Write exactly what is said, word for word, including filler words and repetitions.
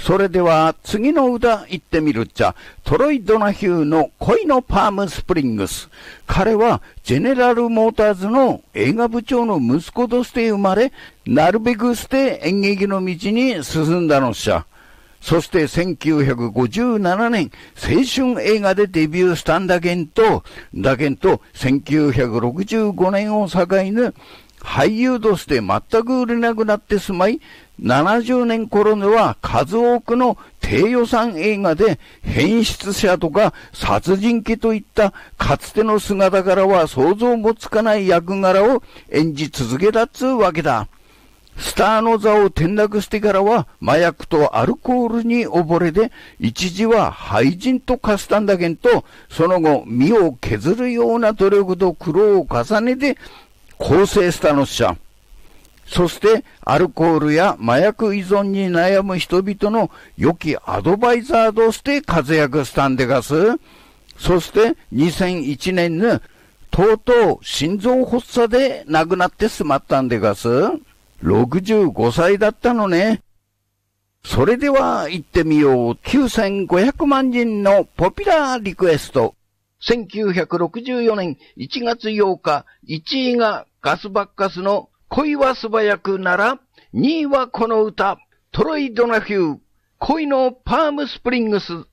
それでは次の歌言ってみるっちゃ。トロイ・ドナヒューの恋のパームスプリングス。彼はジェネラルモーターズの映画部長の息子として生まれ、なるべくして演劇の道に進んだのっしゃ。そしてせんきゅうひゃくごじゅうななねん、青春映画でデビューしたんだけんと、だけんとせんきゅうひゃくろくじゅうごねんを境に俳優として全く売れなくなってしまい、ななじゅうねん頃には数多くの低予算映画で変質者とか殺人鬼といったかつての姿からは想像もつかない役柄を演じ続けたっつうわけだ。スターの座を転落してからは麻薬とアルコールに溺れて一時は廃人と化したんだけんと、その後身を削るような努力と苦労を重ねて更生したのっしゃ。そしてアルコールや麻薬依存に悩む人々の良きアドバイザーとして活躍したんでがす。そしてにせんいちねんにとうとう心臓発作で亡くなってしまったんでがす。ろくじゅうごさいだったのね。それでは行ってみよう。きゅうせんごひゃくまんにんのポピュラーリクエスト。せんきゅうひゃくろくじゅうよねんいちがつようか、いちいがガスバッカスの恋は素早くなら、にいはこの歌、トロイ・ドナヒュー、恋のパームスプリングス。